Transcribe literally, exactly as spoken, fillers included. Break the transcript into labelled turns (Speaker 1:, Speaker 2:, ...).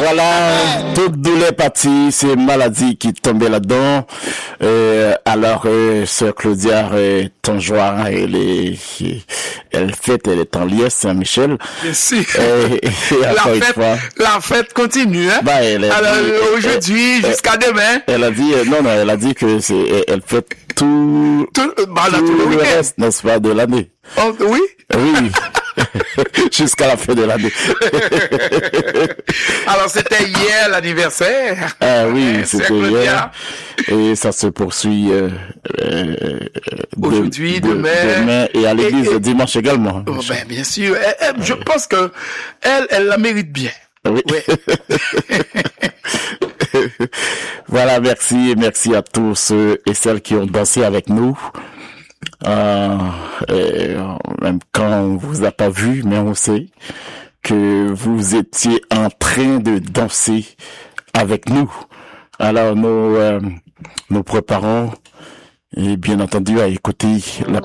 Speaker 1: Voilà, toute douleur partie, c'est maladie qui tombait là-dedans. Euh, alors, euh, sœur Claudia, euh, ton joie, elle est, elle fête, elle est en liesse Saint-Michel.
Speaker 2: Si.
Speaker 1: Et, et
Speaker 2: la
Speaker 1: encore une
Speaker 2: fête,
Speaker 1: fois,
Speaker 2: la fête continue, hein.
Speaker 1: bah, elle a
Speaker 2: Alors,
Speaker 1: dit,
Speaker 2: aujourd'hui,
Speaker 1: elle-
Speaker 2: jusqu'à demain.
Speaker 1: elle a dit, euh, non, non, elle a dit que c'est, elle elle fête tout,
Speaker 2: Tout, bah, là,
Speaker 1: tout
Speaker 2: tout le
Speaker 1: le
Speaker 2: week-end.
Speaker 1: reste, n'est-ce pas, de l'année.
Speaker 2: Oh, oui.
Speaker 1: Oui. Jusqu'à la fin de l'année.
Speaker 2: Alors, c'était hier l'anniversaire.
Speaker 1: Ah oui,
Speaker 2: Hein,
Speaker 1: c'était
Speaker 2: Sœur Claudia.
Speaker 1: hier. Et ça se poursuit euh, euh, de-
Speaker 2: Aujourd'hui,
Speaker 1: de-
Speaker 2: demain.
Speaker 1: demain et à l'église
Speaker 2: Et- et-
Speaker 1: dimanche également.
Speaker 2: Oh, ben, bien sûr. Elle- elle- je pense que elle, elle la mérite bien.
Speaker 1: Oui.
Speaker 2: Ouais.
Speaker 1: Voilà, merci et merci à tous ceux et celles qui ont dansé avec nous. Euh, et, euh, même quand on vous a pas vu, mais on sait que vous étiez en train de danser avec nous. Alors nous euh, nous préparons et bien entendu à écouter la